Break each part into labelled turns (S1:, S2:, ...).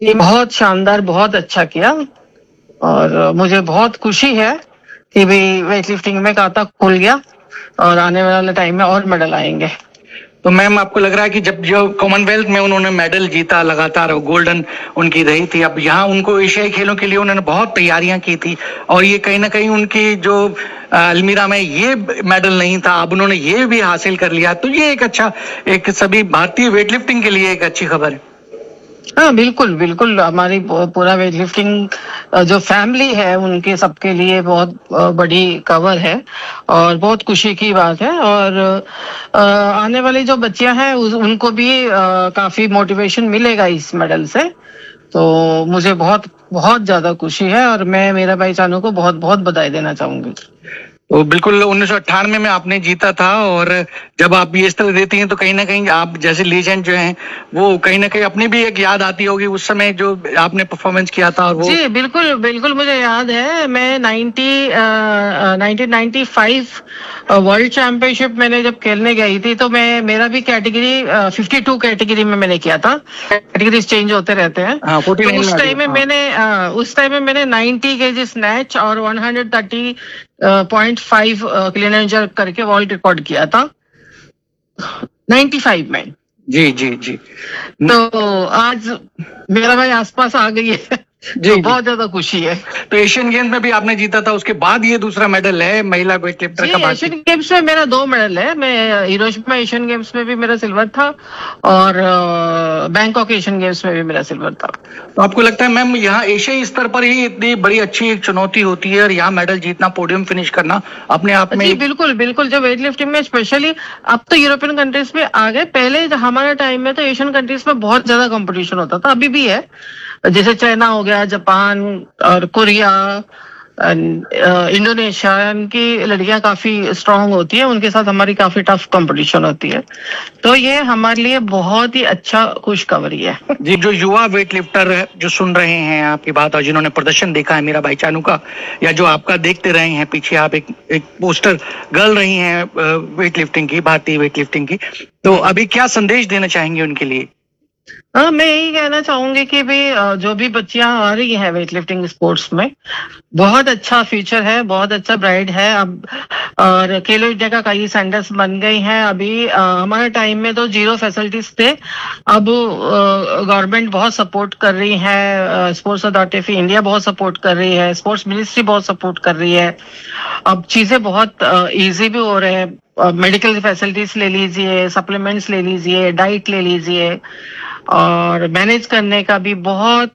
S1: ये बहुत शानदार, बहुत अच्छा किया और मुझे बहुत खुशी है कि भी वेट लिफ्टिंग में खाता खुल गया और आने वाले टाइम में और मेडल आएंगे।
S2: तो मैम आपको लग रहा है कि जब जो कॉमनवेल्थ में उन्होंने मेडल जीता लगातार गोल्डन उनकी रही थी, अब यहाँ उनको एशियाई खेलों के लिए उन्होंने बहुत तैयारियां की थी और ये कहीं ना कहीं उनकी जो अलमीरा में ये मेडल नहीं था, अब उन्होंने ये भी हासिल कर लिया, तो ये एक अच्छा, एक सभी भारतीय वेटलिफ्टिंग के लिए एक अच्छी खबर है।
S1: हाँ, बिल्कुल बिल्कुल, हमारी पूरा वेट लिफ्टिंग जो फैमिली है उनके सबके लिए बहुत बड़ी कवर है और बहुत खुशी की बात है। और आने वाली जो बच्चियां हैं उनको भी काफी मोटिवेशन मिलेगा इस मेडल से। तो मुझे बहुत बहुत ज्यादा खुशी है और मैं मेरा भाई चानू को बहुत बहुत बधाई देना चाहूंगी।
S2: तो बिल्कुल 1998 में आपने जीता था और जब आप ये इस तरह देती हैं तो कहीं ना कहीं आप जैसे लीजेंड जो हैं वो कहीं ना कहीं अपनी भी एक याद आती होगी उस समय जो आपने परफॉर्मेंस किया था। और वो
S1: जी बिल्कुल बिल्कुल मुझे याद है। मैं 1995 वर्ल्ड चैंपियनशिप मैंने जब खेलने गई थी तो मेरा भी कैटेगरी 52 कैटेगरी में मैंने किया था। कैटेगरीज चेंज होते रहते हैं।
S2: हाँ, 49
S1: तो उस टाइम में
S2: हाँ।
S1: मैंने 90 केजी स्नैच और 130.5 क्लीन एंड जर्क करके वर्ल्ड रिकॉर्ड किया था 95 में।
S2: जी जी जी।
S1: तो आज मेरा भाई आसपास आ गई है तो बहुत ज्यादा खुशी है।
S2: तो एशियन गेम्स में भी आपने जीता था, उसके बाद ये दूसरा मेडल है महिला वेटलिफ्टर का।
S1: एशियन गेम्स में मेरा 2 मेडल है। मैं हिरोशिमा एशियन गेम्स में भी मेरा सिल्वर था और बैंकॉक एशियन गेम्स में भी मेरा सिल्वर था।
S2: तो आपको लगता है मैम यहाँ एशियाई स्तर पर ही इतनी बड़ी अच्छी एक चुनौती होती है और यहाँ मेडल जीतना, पोडियम फिनिश करना अपने आप में?
S1: जी बिल्कुल बिल्कुल, जो वेट लिफ्टिंग में स्पेशली अब तो यूरोपियन कंट्रीज में आ गए। पहले हमारे टाइम में तो एशियन कंट्रीज में बहुत ज्यादा कंपटीशन होता था, अभी भी है। जैसे चाइना हो गया, जापान और कोरिया, इंडोनेशिया, इनकी लड़कियां काफी स्ट्रांग होती है, उनके साथ हमारी काफी टफ कंपटीशन होती है। तो ये हमारे लिए बहुत ही अच्छा खुशखबरी है।
S2: जी, जो युवा वेटलिफ्टर जो सुन रहे हैं आपकी बात और जिन्होंने प्रदर्शन देखा है मेरा भाई चानू का, या जो आपका देखते रहे हैं पीछे, आप एक पोस्टर गर्ल रही हैं वेटलिफ्टिंग की, भारतीय वेटलिफ्टिंग की, तो अभी क्या संदेश देना चाहेंगे उनके लिए?
S1: हाँ, मैं यही कहना चाहूंगी कि भी जो भी बच्चियां आ रही हैं वेट लिफ्टिंग स्पोर्ट्स में, बहुत अच्छा फ्यूचर है, बहुत अच्छा ब्राइट है। अब और खेलो इंडिया का कई सेंटर्स बन गई हैं। अभी हमारे टाइम में तो 0 फैसिलिटीज थे, अब गवर्नमेंट बहुत सपोर्ट कर रही है, स्पोर्ट्स अथॉरिटी ऑफ इंडिया बहुत सपोर्ट कर रही है, स्पोर्ट्स मिनिस्ट्री बहुत सपोर्ट कर रही है। अब चीजें बहुत इजी भी हो रहे हैं। मेडिकल फैसिलिटीज ले लीजिए, सप्लीमेंट्स ले लीजिए, डाइट ले लीजिए और मैनेज करने का भी बहुत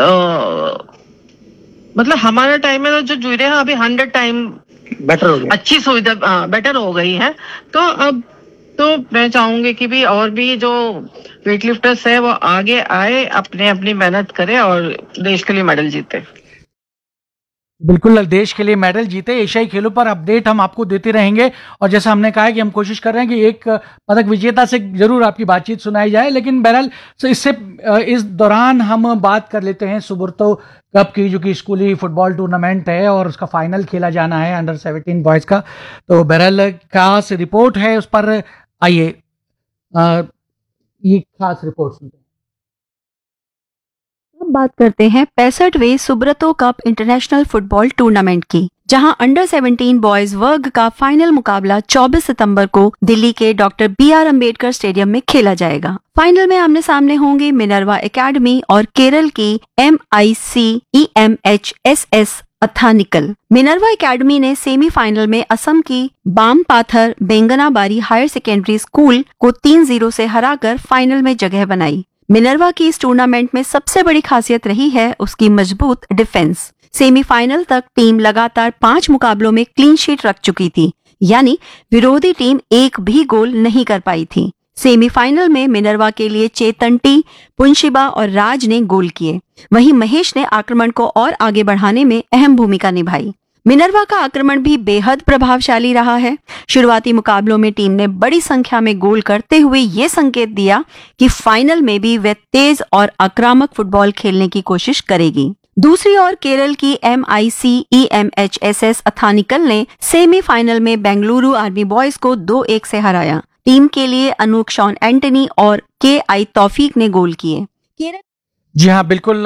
S1: मतलब हमारे टाइम में तो जो जुड़े हैं अभी 100 टाइम
S2: बेटर हो गया,
S1: अच्छी सुविधा बेटर हो गई है। तो अब तो मैं चाहूंगी कि भी और भी जो वेटलिफ्टर्स है वो आगे आए, अपनी मेहनत करे और देश के लिए मेडल जीते।
S3: बिल्कुल, देश के लिए मेडल जीते। एशियाई खेलों पर अपडेट हम आपको देते रहेंगे और जैसा हमने कहा है कि हम कोशिश कर रहे हैं कि एक पदक विजेता से जरूर आपकी बातचीत सुनाई जाए। लेकिन बहरहाल इस दौरान हम बात कर लेते हैं सुब्रतो कप की, जो कि स्कूली फुटबॉल टूर्नामेंट है और उसका फाइनल खेला जाना है अंडर 17 बॉयज का। तो बहरहाल खास रिपोर्ट है उस पर, आइए ये खास रिपोर्ट सुनते हैं।
S4: अब बात करते हैं 65वें Subroto cup international football tournament की, जहां अंडर 17 बॉयज वर्ग का फाइनल मुकाबला 24 सितंबर को दिल्ली के डॉक्टर BR अम्बेडकर स्टेडियम में खेला जाएगा। फाइनल में आमने सामने होंगे मिनर्वा एकेडमी और केरल की MIC EMHSS अथानिकल। मिनर्वा एकेडमी ने सेमीफाइनल में असम की बाम पाथर बेंगनाबारी हायर सेकेंडरी स्कूल को 3-0 से हराकर फाइनल में जगह बनाई। मिनर्वा की इस टूर्नामेंट में सबसे बड़ी खासियत रही है उसकी मजबूत डिफेंस। सेमीफाइनल तक टीम लगातार 5 मुकाबलों में क्लीन शीट रख चुकी थी, यानी विरोधी टीम एक भी गोल नहीं कर पाई थी। सेमीफाइनल में मिनर्वा के लिए चेतन पुंशिबा और राज ने गोल किए, वहीं महेश ने आक्रमण को और आगे बढ़ाने में अहम भूमिका निभाई। मिनर्वा का आक्रमण भी बेहद प्रभावशाली रहा है। शुरुआती मुकाबलों में टीम ने बड़ी संख्या में गोल करते हुए ये संकेत दिया कि फाइनल में भी वे तेज और आक्रामक फुटबॉल खेलने की कोशिश करेगी। दूसरी ओर केरल की MIC EMHSS अथानिकल ने सेमीफाइनल में बेंगलुरु आर्मी बॉयज को 2-1 से हराया। टीम के लिए अनूप शॉन एंटनी और KI तौफीक ने गोल किए।
S3: जी हाँ, बिल्कुल।